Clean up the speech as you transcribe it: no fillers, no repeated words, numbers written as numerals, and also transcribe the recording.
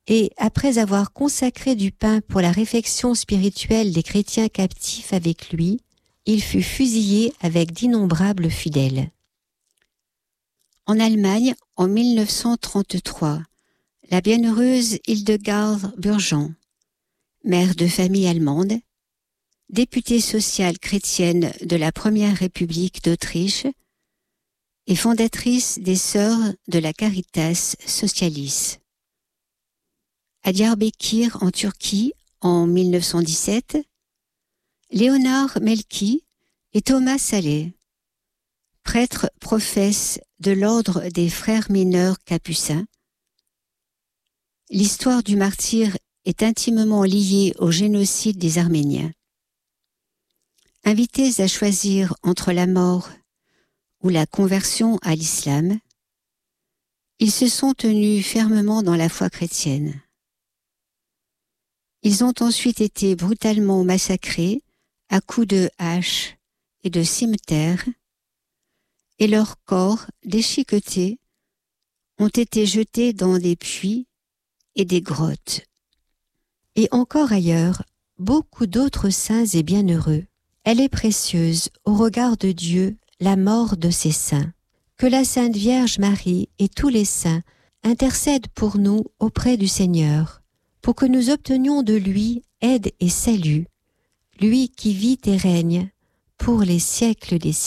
Et après avoir consacré du pain pour la réfection spirituelle des chrétiens captifs avec lui, il fut fusillé avec d'innombrables fidèles. En Allemagne, en 1933, la bienheureuse Hildegard Burgeon, mère de famille allemande, députée sociale chrétienne de la Première République d'Autriche et fondatrice des Sœurs de la Caritas Socialis. À Diyarbakır en Turquie en 1917, Léonard Melki et Thomas Saleh, prêtres professes de l'ordre des frères mineurs capucins. L'histoire du martyre est intimement liée au génocide des Arméniens. Invités à choisir entre la mort ou la conversion à l'islam, ils se sont tenus fermement dans la foi chrétienne. Ils ont ensuite été brutalement massacrés à coups de hache et de cimetères, et leurs corps déchiquetés ont été jetés dans des puits et des grottes. Et encore ailleurs, beaucoup d'autres saints et bienheureux. Elle est précieuse au regard de Dieu, la mort de ces saints. Que la Sainte Vierge Marie et tous les saints intercèdent pour nous auprès du Seigneur, pour que nous obtenions de lui aide et salut, lui qui vit et règne pour les siècles des siècles.